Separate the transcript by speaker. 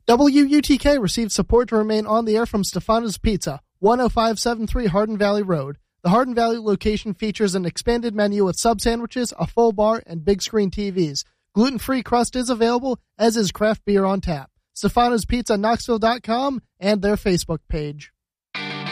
Speaker 1: WUTK received support to remain on the air from Stefano's Pizza, 10573 Hardin Valley Road. The Hardin Valley location features an expanded menu with sub sandwiches, a full bar, and big screen TVs. Gluten-free crust is available, as is craft beer on tap. Stefano's Pizza, Knoxville.com, and their Facebook page.